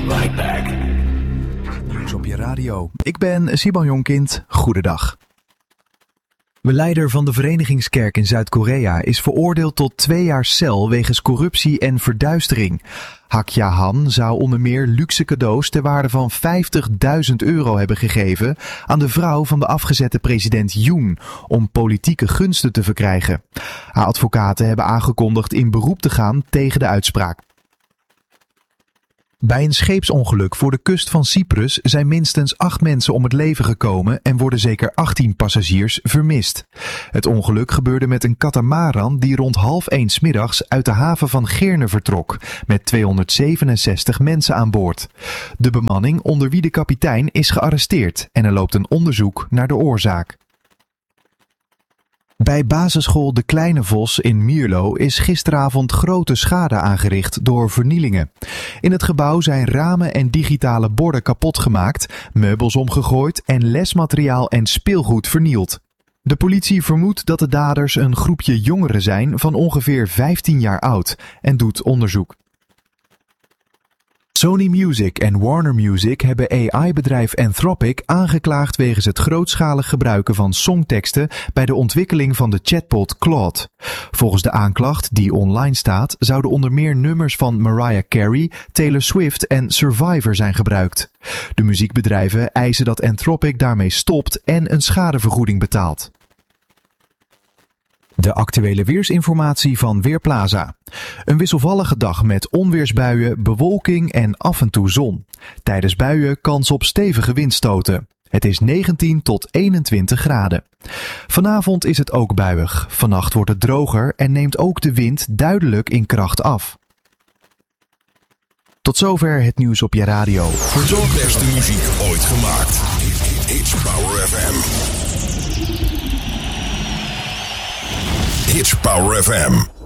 right back. Nieuws op je radio. Ik ben Siban Jonkind. Goedendag. De leider van de Verenigingskerk in Zuid-Korea is veroordeeld tot 2 jaar cel wegens corruptie en verduistering. Hak Ja-han zou onder meer luxe cadeaus ter waarde van €50.000 hebben gegeven aan de vrouw van de afgezette president Yoon om politieke gunsten te verkrijgen. Haar advocaten hebben aangekondigd in beroep te gaan tegen de uitspraak. Bij een scheepsongeluk voor de kust van Cyprus zijn minstens 8 mensen om het leven gekomen en worden zeker 18 passagiers vermist. Het ongeluk gebeurde met een katamaran die rond 12:30 's middags uit de haven van Geerne vertrok, met 267 mensen aan boord. De bemanning, onder wie de kapitein, is gearresteerd en er loopt een onderzoek naar de oorzaak. Bij basisschool De Kleine Vos in Mierlo is gisteravond grote schade aangericht door vernielingen. In het gebouw zijn ramen en digitale borden kapot gemaakt, meubels omgegooid en lesmateriaal en speelgoed vernield. De politie vermoedt dat de daders een groepje jongeren zijn van ongeveer 15 jaar oud en doet onderzoek. Sony Music en Warner Music hebben AI-bedrijf Anthropic aangeklaagd wegens het grootschalig gebruiken van songteksten bij de ontwikkeling van de chatbot Claude. Volgens de aanklacht, die online staat, zouden onder meer nummers van Mariah Carey, Taylor Swift en Survivor zijn gebruikt. De muziekbedrijven eisen dat Anthropic daarmee stopt en een schadevergoeding betaalt. De actuele weersinformatie van Weerplaza. Een wisselvallige dag met onweersbuien, bewolking en af en toe zon. Tijdens buien kans op stevige windstoten. Het is 19 tot 21 graden. Vanavond is het ook buiig. Vannacht wordt het droger en neemt ook de wind duidelijk in kracht af. Tot zover het nieuws op je radio. De beste muziek ooit gemaakt. It's Power FM. It's Power FM.